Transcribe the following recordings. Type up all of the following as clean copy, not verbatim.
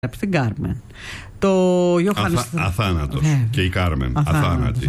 Στην Κάρμεν. Το Αθάνατος. Και η Κάρμεν. Αθάνατη.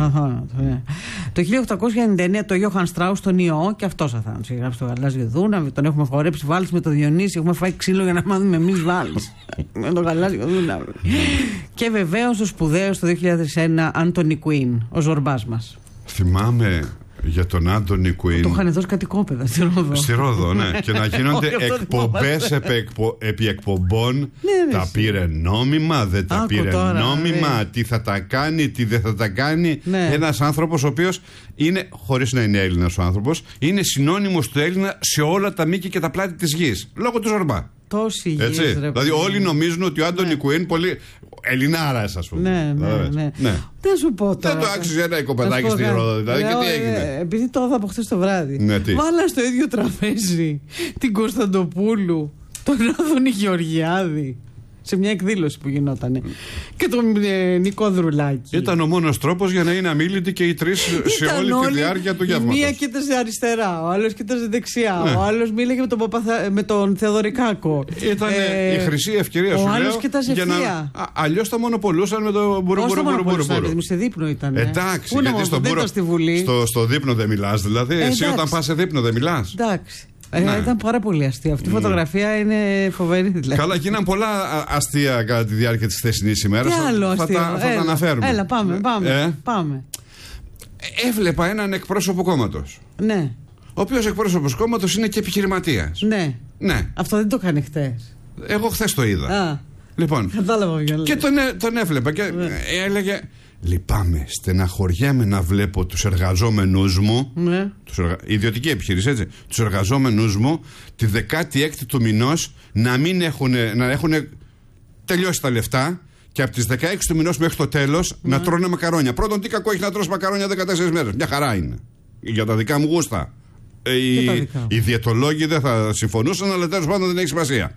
Το 1899 το Γιώχαν Στράους τον Ιω, και αυτός αθάνατος. Έχει γράψει το Γαλάζιο Δούναβι, τον έχουμε χορέψει βάλς με το Διονύση. Έχουμε φάει ξύλο για να μάθουμε εμείς βάλς. Με το Γαλάζιο Δούναβι. Και βεβαίως ο σπουδαίος το 2001 Άντονι Κουίν, ο Ζορμπάς μας. Θυμάμαι για τον Άντονι Κουίν. Του είχαν δώσει κατοικόπεδα στη Ρόδο. Στη Ρόδο, ναι. Και να γίνονται εκπομπές επί εκπομπών. Ναι, τα πήρε νόμιμα, δεν τα πήρε νόμιμα, ναι. Τι θα τα κάνει, τι δεν θα τα κάνει. Ναι. Ένας άνθρωπος ο οποίος είναι, χωρίς να είναι Έλληνας ο άνθρωπος, είναι συνώνυμος του Έλληνα σε όλα τα μήκη και τα πλάτη της γης. Λόγω του Ζορμπά. Τόση γης, ρε, δηλαδή όλοι νομίζουν ότι ο Άντονι Κουίν πολύ Ελληνάρας, ας πούμε. Ναι. Δεν σου πω τώρα. Δεν το άξιζε ένα οικοπεδάκι στη Ρόδο, δηλαδή. Και τι έγινε. Επειδή το είδα από χθες το βράδυ. Ναι, βάλα στο ίδιο τραπέζι την Κωνσταντοπούλου, τον Άδωνη Γεωργιάδη, σε μια εκδήλωση που γινότανε, και τον Νικό Δρουλάκη. Ήταν ο μόνος τρόπος για να είναι αμίλητοι και οι τρεις σε όλη τη διάρκεια του γεύματος. Μία κοίταζε αριστερά, ο άλλος κοίταζε δεξιά, ο άλλος μίλαγε με τον Θεοδωρικάκο. Ήταν η χρυσή ευκαιρία, σου λέω. Ο άλλος κοίταζε ευθεία. Αλλιώς τα μονοπολούσαν με το μπουρουμπουρουμπουρουμπουρου. Σε δείπνο ήταν. Εντάξει, γιατί στο δείπνο δεν μιλάς, δηλαδή. Εσύ όταν πας σε δείπνο δεν μιλάς. Εντάξει. Ήταν πάρα πολύ αστείο. Αυτή η φωτογραφία είναι φοβερή, δηλαδή. Καλά, γίναν πολλά αστεία κατά τη διάρκεια της χθεσινής ημέρας. Τι άλλο αστείο? Θα τα αναφέρουμε. Έλα, πάμε. Έβλεπα έναν εκπρόσωπο κόμματος. Ναι. Ο οποίος εκπρόσωπος κόμματος είναι και επιχειρηματίας. Ναι. Αυτό δεν το έκανε χθες. Εγώ χθες το είδα. Λοιπόν, και τον έβλεπα και έλεγε: λυπάμαι, στεναχωριέμαι να βλέπω τους εργαζόμενους μου, ιδιωτική επιχείρηση, έτσι, τους εργαζόμενους μου τη 16η του μηνός να έχουν τελειώσει τα λεφτά και από τις 16 του μηνός μέχρι το τέλος να τρώνε μακαρόνια. Πρώτον, τι κακό έχει να τρως μακαρόνια 14 μέρες? Μια χαρά είναι. Για τα δικά μου γούστα. Οι διαιτολόγοι δεν θα συμφωνούσαν, αλλά τέλος πάντων δεν έχει σημασία.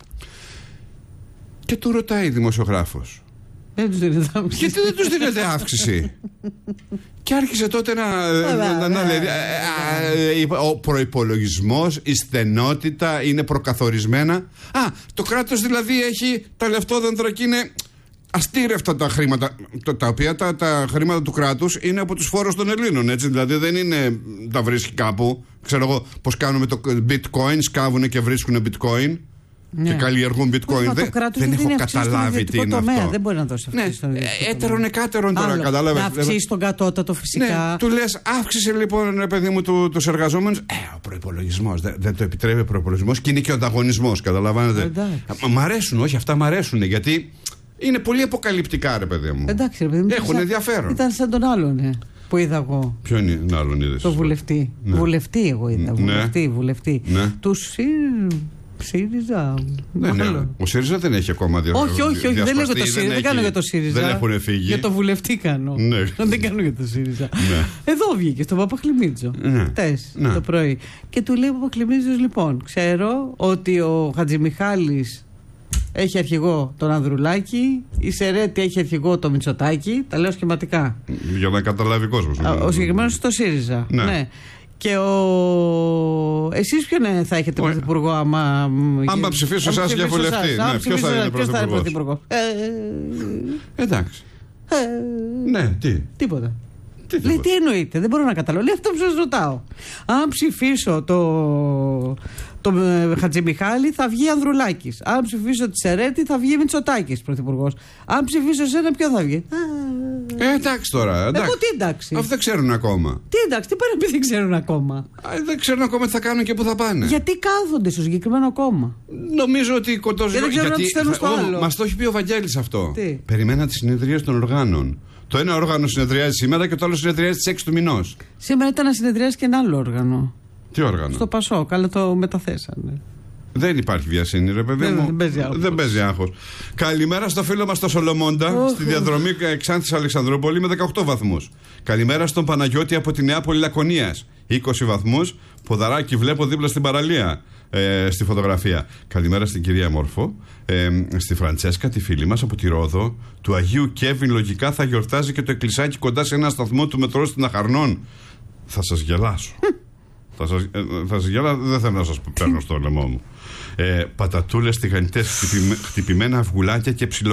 Και του ρωτάει η δημοσιογράφος: γιατί δεν τους δίνετε αύξηση? Και άρχισε τότε να λέει: ο προϋπολογισμός, η στενότητα είναι προκαθορισμένα. Το κράτος δηλαδή έχει τα λεφτόδεντρα και είναι αστήρευτα τα χρήματα, τα οποία τα χρήματα του κράτους είναι από τους φόρους των Ελλήνων, έτσι, δηλαδή δεν είναι τα βρίσκει κάπου. Ξέρω εγώ πως κάνουμε το bitcoin, σκάβουνε και βρίσκουνε bitcoin. Και καλλιεργούν bitcoin. Δεν έχω καταλάβει τι είναι αυτό. Δεν μπορεί να δώσει αυτή. Έτερον εκάτερον τώρα, κατάλαβε. Να αυξήσει τον κατώτατο φυσικά. Ναι, του λες αύξησε λοιπόν, παιδί μου, τους εργαζόμενους. Ο προϋπολογισμός. Δεν το επιτρέπει ο προϋπολογισμός και είναι και ο ανταγωνισμός. Καταλαβαίνετε. Μ' αρέσουν, όχι, αυτά μ' αρέσουν γιατί είναι πολύ αποκαλυπτικά, ρε παιδί μου. Εντάξει, ρε παιδί μου. Έχουν ενδιαφέρον. Ήταν σαν τον άλλον, που είδα εγώ. Ποιον άλλον είδες? Το βουλευτή. Βουλευτή, εγώ είδα. Βουλευτή. Του ΣΥΡΙΖΑ. Ναι. Ο ΣΥΡΙΖΑ δεν έχει ακόμα Όχι, δεν λέω για το ΣΥΡΙΖΑ. Δεν κάνω για το ΣΥΡΙΖΑ. Δεν έχουν φύγει. Για το βουλευτή κάνω. Δεν κάνω για το ΣΥΡΙΖΑ. Εδώ βγήκε, στον Παπαχλημίτζο. Το πρωί. Και του λέει ο Παπαχλημίτζος: λοιπόν, ξέρω ότι ο Χατζημιχάλης έχει αρχηγό τον Ανδρουλάκη, η Σερέτη έχει αρχηγό το Μητσοτάκη. Τα λέω σχηματικά. Για να καταλάβει ο κόσμος. Ο συγκεκριμένος στο ΣΥΡΙΖΑ. Ναι. Και εσείς ποιον θα έχετε πρωθυπουργό άμα ψηφίσω εσάς για βουλευτή? Ποιος θα είναι πρωθυπουργός? Εντάξει. Ναι, τι? Τίποτα. Λέει, τι εννοείται, δεν μπορώ να καταλάβω. Λέει, αυτό που σας ρωτάω. Αν ψηφίσω το Χατζημιχάλη θα βγει Ανδρουλάκης. Αν ψηφίσω τη Σερέτη θα βγει Μητσοτάκης πρωθυπουργός. Αν ψηφίσω εσένα ποιο θα βγει? Εντάξει τώρα. Εγώ τι εντάξει? Αυτό δεν ξέρουν ακόμα. Τι εντάξει, τι πάνε δεν ξέρουν ακόμα? Δεν ξέρουν ακόμα τι θα κάνουν και πού θα πάνε. Γιατί κάθονται στο συγκεκριμένο κόμμα? Νομίζω ότι κοτόζουν. Δεν ξέρω να τους στέλνουν στο άλλο. Μας το έχει πει ο Βαγγέλης αυτό. Περιμένα τις συνεδρίες των οργάνων. Το ένα όργανο συνεδριάζει σήμερα και το άλλο συνεδριάζει στις 6 του μηνός. Σήμερα ήταν να συνεδριάζει και ένα άλλο όργανο. Τι όργανο? Στο Πασόκ, αλλά το μεταθέσανε. Δεν υπάρχει βιασύνη, ρε παιδί μου. Δεν παίζει άγχος. Καλημέρα στο φίλο μας το Σολομόντα, στη διαδρομή Ξάνθης Αλεξανδρούπολη με 18 βαθμούς. Καλημέρα στον Παναγιώτη από τη Νεάπολη Λακωνίας, 20 βαθμούς. Ποδαράκι βλέπω δίπλα στην παραλία. Στη φωτογραφία. Καλημέρα στην κυρία Μόρφο, στη Φραντσέσκα, τη φίλη μας από τη Ρόδο. Του Αγίου Κέβιν λογικά θα γιορτάζει και το εκκλησάκι κοντά σε ένα σταθμό του μετρό στην Αχαρνών. Θα σας γελάσω. Θα σας γελάσω, δεν θέλω να σας παίρνω στο λαιμό μου. Πατατούλες, τηγανιτές, χτυπημένα αυγουλάκια και